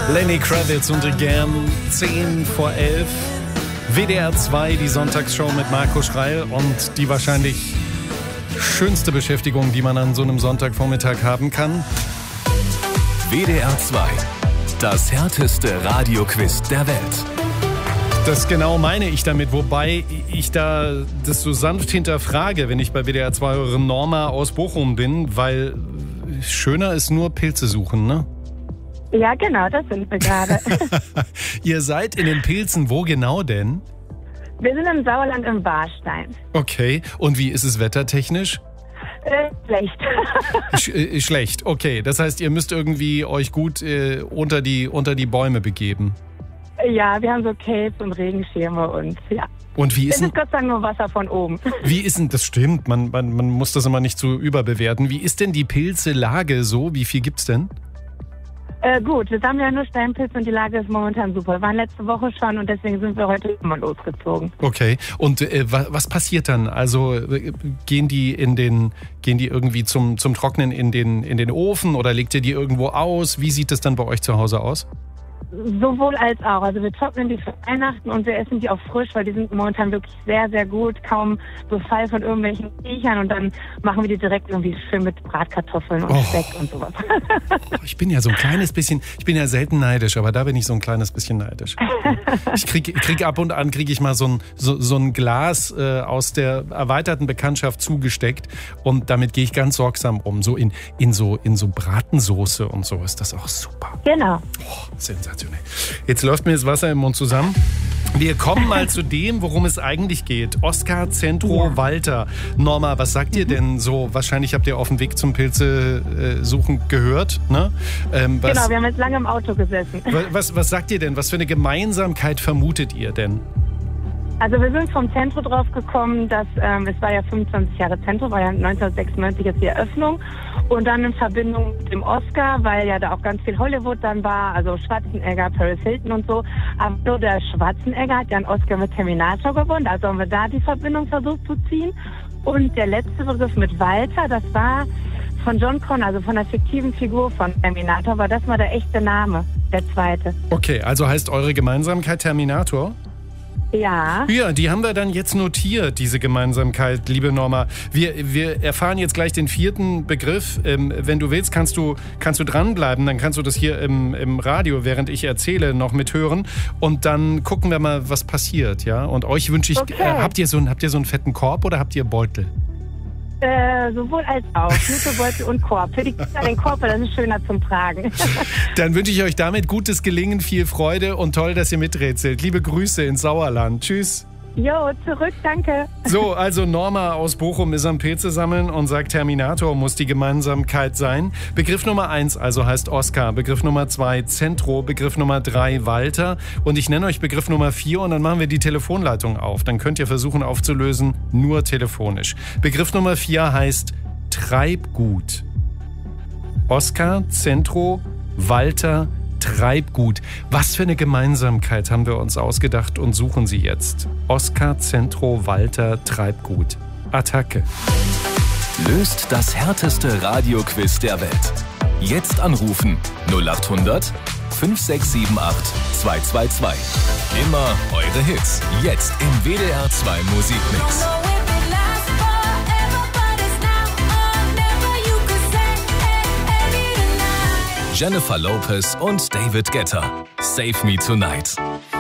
Lenny Kravitz und Again, 10 vor 11. WDR 2, die Sonntagsshow mit Marco Schreil und die wahrscheinlich schönste Beschäftigung, die man an so einem Sonntagvormittag haben kann. WDR 2, das härteste Radioquiz der Welt. Das genau meine ich damit, wobei ich da das so sanft hinterfrage, wenn ich bei WDR 2 höre Norma aus Bochum bin, weil schöner ist nur Pilze suchen, ne? Ja, genau, das sind wir gerade. Ihr seid in den Pilzen, wo genau denn? Wir sind im Sauerland im Warstein. Okay, und wie ist es wettertechnisch? Schlecht. Schlecht, okay. Das heißt, ihr müsst irgendwie euch gut unter die Bäume begeben. Ja, wir haben so Capes und Regenschirme und ja. Und wie ist es ist Gott sei Dank nur Wasser von oben. Wie ist denn, das stimmt, man muss das immer nicht zu überbewerten. Wie ist denn die Pilzelage so? Wie viel gibt's denn? Gut, jetzt haben wir ja nur Steinpilz und die Lage ist momentan super. Wir waren letzte Woche schon und deswegen sind wir heute immer losgezogen. Okay, und was passiert dann? Also gehen die irgendwie zum Trocknen in den Ofen oder legt ihr die irgendwo aus? Wie sieht es dann bei euch zu Hause aus? Sowohl als auch. Also wir trocknen die für Weihnachten und wir essen die auch frisch, weil die sind momentan wirklich sehr, sehr gut. Kaum Befall von irgendwelchen Viechern und dann machen wir die direkt irgendwie schön mit Bratkartoffeln und Speck und sowas. Ich bin ja so ein kleines bisschen, ich bin ja selten neidisch, aber da bin ich so ein kleines bisschen neidisch. Ich krieg ab und an kriege ich mal so ein Glas aus der erweiterten Bekanntschaft zugesteckt und damit gehe ich ganz sorgsam um. So in so Bratensoße und so ist das auch super. Genau. Sensationell. Jetzt läuft mir das Wasser im Mund zusammen. Wir kommen mal zu dem, worum es eigentlich geht. Oskar, Zentro, ja. Walter. Norma, was sagt ihr denn so? Wahrscheinlich habt ihr auf dem Weg zum Pilze suchen gehört, ne? Genau, wir haben jetzt lange im Auto gesessen. Was sagt ihr denn? Was für eine Gemeinsamkeit vermutet ihr denn? Also wir sind vom Zentro drauf gekommen, dass es war ja 25 Jahre Zentro, war ja 1996 jetzt die Eröffnung und dann in Verbindung mit dem Oscar, weil ja da auch ganz viel Hollywood dann war, also Schwarzenegger, Paris Hilton und so. Aber nur der Schwarzenegger hat ja einen Oscar mit Terminator gewonnen, also haben wir da die Verbindung versucht zu ziehen. Und der letzte Begriff mit Walter, das war von John Connor, also von der fiktiven Figur von Terminator, aber das war der echte Name, der zweite. Okay, also heißt eure Gemeinsamkeit Terminator? Ja. Ja, die haben wir dann jetzt notiert, diese Gemeinsamkeit, liebe Norma. Wir erfahren jetzt gleich den vierten Begriff. Wenn du willst, kannst du dranbleiben. Dann kannst du das hier im Radio, während ich erzähle, noch mithören. Und dann gucken wir mal, was passiert. Ja? Und euch wünsche ich, okay. Habt ihr so einen fetten Korb oder habt ihr Beutel? Sowohl als auch. Beutel und Korb. Für die Kinder den Korb, weil das ist schöner zum Tragen. Dann wünsche ich euch damit gutes Gelingen, viel Freude und toll, dass ihr miträtselt. Liebe Grüße ins Sauerland. Tschüss. Jo, zurück, danke. So, also Norma aus Bochum ist am Pilze sammeln und sagt, Terminator muss die Gemeinsamkeit sein. Begriff Nummer 1 also heißt Oskar, Begriff Nummer 2 Zentro, Begriff Nummer 3 Walter und ich nenne euch Begriff Nummer 4 und dann machen wir die Telefonleitung auf. Dann könnt ihr versuchen aufzulösen, nur telefonisch. Begriff Nummer 4 heißt Treibgut. Oskar, Zentro, Walter, Treibgut. Was für eine Gemeinsamkeit haben wir uns ausgedacht und suchen sie jetzt? Oskar, Zentro, Walter, Treibgut. Attacke. Löst das härteste Radioquiz der Welt. Jetzt anrufen 0800 5678 222. Immer eure Hits. Jetzt im WDR 2 Musikmix. Jennifer Lopez und David Guetta. Save Me Tonight.